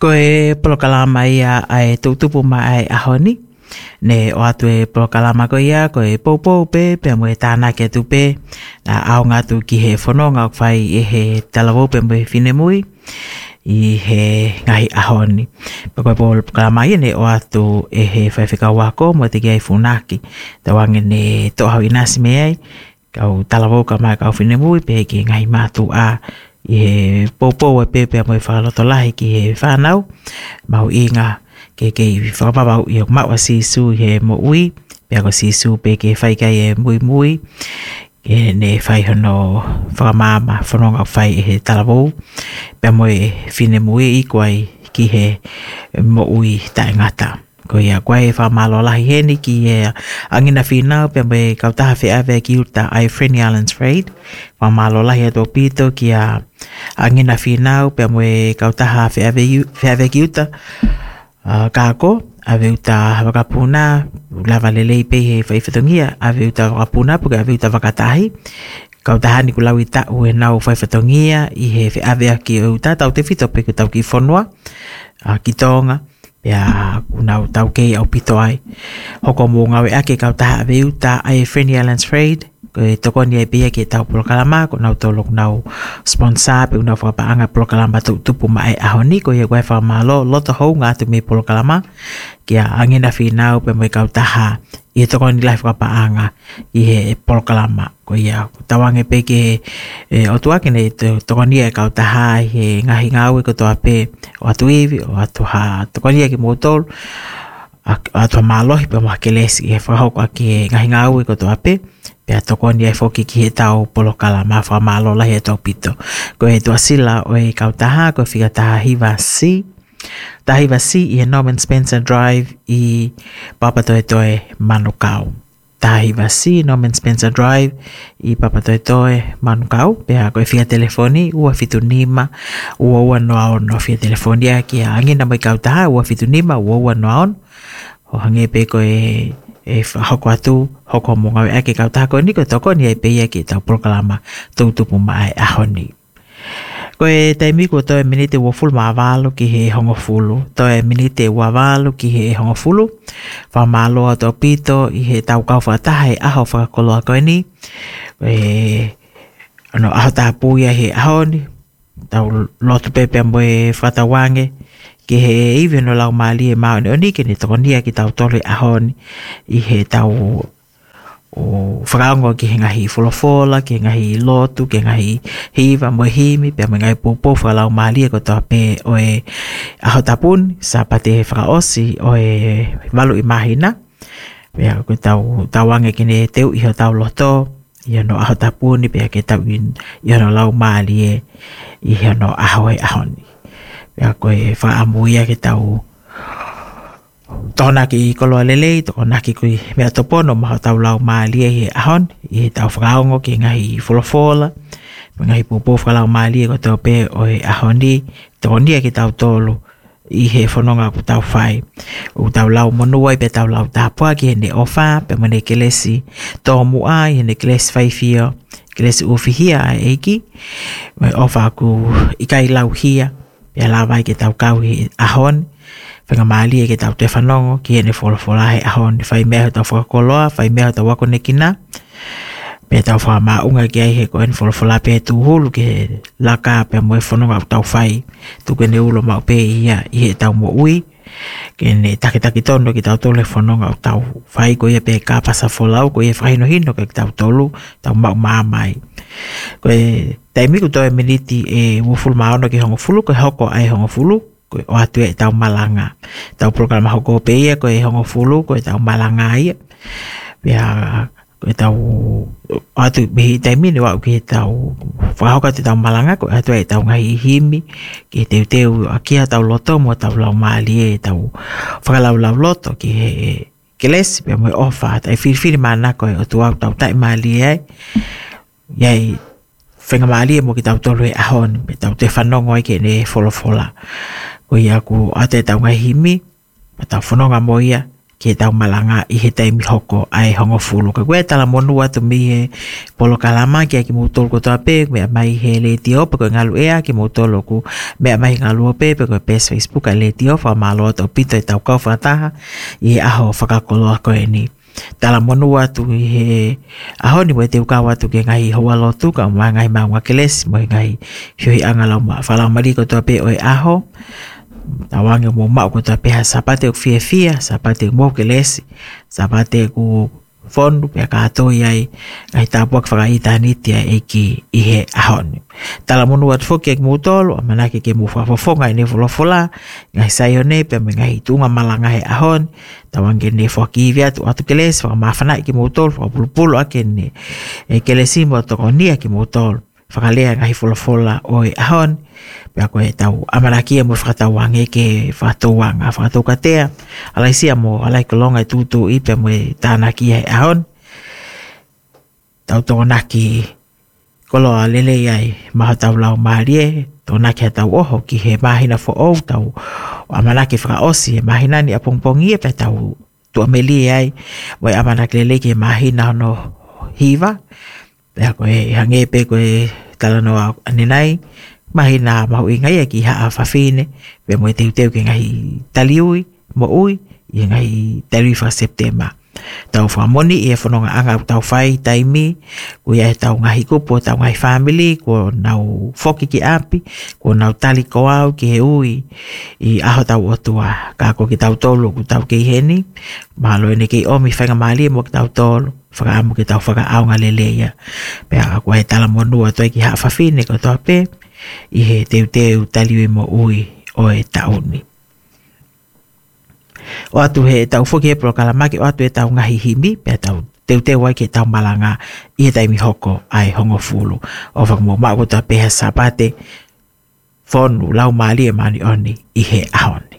Ko e polokalama ia ai tutupu mai ahoni. Ne o atu e polokalama ko ia ko e poupou pe mo e tāna ke tu pe na au ngatu ki he whanonga o whai e he talawou pe mo e whinemui i he ngahi ahoni. Pako e polokalama ia ne o atu e he whaiwhika wako mo te kia i whunaki. Te wange ne tohau inasi me ai kau talawou ka mai kau whinemui pe ki ngahi mātu a i he poupou e pepe mo e whakaloto lahi ki he whanau mau inga ke i whakapapau i o maua sisu he mo ui pe ako sisu pe ke whaikai e mui ke ne whaihono whakamama whanonga whai e he talawou pe mo e whine mui i kuai ki he mo ui tae ngata ko ia kuai e whamalo lahi heni ki e angina whinau pe mo e kautaha whiawe ki uta ai Friendly Islands Raid whamalo lahi ato pito ki a angina whinau pe mo e kautaha whiawe ki uta kako ave uta wakapuna lava lelei pe he whaifatongia ave uta wakapuna puke ave uta wakatahi kau tahani ku lau i tau e nau whaifatongia i he ave aki o uta tau te whito pe ku tau ki whonua ki tonga pia ku nau tau kei au pito ai hoko mo ngawe ake kau taha ave uta ai Friendly Islands Raid ko e tokoni ai pia ki tau polokalama ko nau tolok nau sponsor pe nau whapaanga polokalama tupu mai ahoni ko ia koe whamalo loto hou ngā tu me polokalama ki a angina whinau pe mo kau taha i tokoni lai whapaanga i he polokalama ko ia tawange pe ke o tuake ne tokoni ai kau taha i he ngahi ngau ko toa pe o atu iwi o atu ha tokoni ai ki motol atu malohi pe mo kelesi e whahoko aki ngahi ngau ko toa pe pea tokoni ai foki ki he tau polokalama whamalo lahi e tau pito. Ko e tua sila o e kautaha ko whika taha hiwa si. Taha hiwa si i e Norman Spencer Drive i Papatoetoe Manukau. Taha hiwa si Norman Spencer Drive i Papatoetoe Manukau. Pea ko e whika telefoni ua fitu nima ua noa ono whika telefonia ki a angina mai kautaha ua fitu nima ua noa ono. O hange pe ko e hoko atu, hoko mo ngawe ake kau tako ni ko toko ni ai peia ki tau polokalama tutupu mai ahoni. Ko e taimi ko to e minite ua fulu maawalo ki he hongo fulu. To e minite ua walo ki he hongo fulu. Whamalo ato pito i he tau kau whataha e aho whakakoloa koe ni. Aho taha puia he ahoni. Tau lotu pepe mo e whatawange. Ke he iwi no lau maali e mao ni oni ke ni tokonia ki tau tole ahoni i he tau o whakaongo ki he ngahi folofola, ki he ngahi lotu, ki he ngahi hiva mo himi, pe mo ngai popo whakalau maali e ko toa pe o e aho tapun, sa pate he whakaosi o e walu i mahina. Pe ko tau wange ki ne teu i ho tau loto, i no aho tapun, pe ke tau i no lau maali e i no aho e ahoni. Pea koe whaamuia ke tau tōna ki koloa lelei, tōna ki koe mea topono maho tau lau maalia i he ahon, i he tau whakaongo ki ngahi folofola, ngahi pupo whakalau maalia ko tau pe o he ahoni, tōnia ki tau tōlu i he whanonga ku tau whai. U tau lau monua i pe tau lau tāpua ki he ne ofa, pe mene kelesi tō mua i he ne kelesi whaifia, kelesi uwhihia a eiki, me ofa ku ikai lau hia, pia lawai ke tau kau he ahon, whenga maali e ke tau te whanongo, ki he ne wholofola he ahon, whai mea tau whakakoloa, whai mea tau wako nekina, pia tau whamaunga ki ai he koen wholofola pe tu hulu ki he laka pia moe whanonga tau whai, tu ke ne ulo mau pe ia i he tau mo ui, ke ne taki tono ki tau tole whanonga tau whai ko ia pe ka pasa wholau, ko ia whaino hino ke tau tolu, tau mau maamai. Ko e taimi ku toi miniti e wufulu maono ki hongo fulu, ko hoko ai hongo fulu, ko o atu e tau malanga. Tau programa hoko pe ia, ko e hongo fulu, ko e tau malanga ia. Pia, ko e tau, o atu mihi taimi ni wau ki tau, whahoka te tau malanga, ko atu e tau ngahi himi, ki teu akia tau loto, mo tau lau maali e tau whakalau lau loto, ki he kelesi, pia mo e ofa, tai whiri mana ko e o tuau tau tai maali e, iai, whenga maali e mo ki tau tolu e ahon, pe tau te whanongo i ke ne wholofola. Ko ia ku ate tau ngai himi, pa tau whanonga mo ia, ke tau malanga I he taimi hoko ai hongo fulu. Ka koe tala monu atu mi he polo kalama ki aki mūtolo ko toa pe, mea mai he le tio pe koe ngalu ea ki mūtolo ku, mea mai ngalu o pe koe pes Facebook a le tio, wha malo tau pito I tau kau whataha, I he aho whakakoloa koe ni. Tala monu atu I he aho ni mo te ukau atu ke ngai hoa lotu, ka mua ngai maunga kelesi, mo ngai hioi angalau ma, whalau mari ko toa pe o aho, tawange mo mau ko ta peha sapate o fia sapate mo kelesi sapate ku fondu pe ka to yai ai ta pok fa ai tani tia eki I he ahon tala monu wat foke mo tolo manake ke mo fa fonga ne fola ngai sayone pe ngai tunga malanga he ahon tawange ne foki via tu atu kelesi fa mafana ki mo tolo fa pulpulo akene e kelesi mo to konia ki mo tolo fa lea ngai fola o ahon pea koe tau amarakia mo whakatauange ke whakatauanga whakataukatea alai sia mo alai kolonga tūtu I pea mo tānaki ai ahon tau tōnaki koloa lele ai maha tau lau maarie tōnaki tau oho ki he mahina fo ou tau amaraki whakaosi he mahina ni apongpongi pea tau tuameli ai mo amaraki lele ki he mahina no hiva pea koe hange pe koe talanoa aninai mahina mahu I ngai ki haa whawhine pe mo teu ki ngai taliui mo ui I ngai taliui wha September tau whamoni I whanonga anga tau whai taimi ko ia tau ngahi kupo tau ngai family ko nau whoki ki api ko nau tali ko au ki he ui I aho tau otua kako ki tau tolo ku tau ki heni mahalo ene ki omi whainga mali mo ki tau tolo whakaamu ki tau whakaaunga leleia pe ako he tala monua toi ki haa whawhine ko toa pe I he teu taliwe mo ui o e tauni. O atu he tau whoki he prokalamaki, o atu he tau ngahi himi, pia tau teu wai ke tau malanga I he taimi hoko ai hongo fulu. O whakamo mako ta peha sapate, whonu lau maali e mani oni I he ahon.